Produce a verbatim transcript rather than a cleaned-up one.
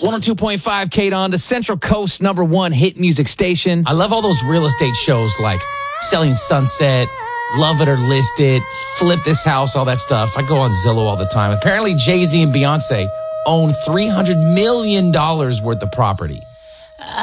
one oh two point five K on the Central Coast number one hit music station. I love all those real estate shows like Selling Sunset, Love It or List It, Flip This House, all that stuff. I go on Zillow all the time. Apparently, Jay-Z and Beyonce own three hundred million dollars worth of property.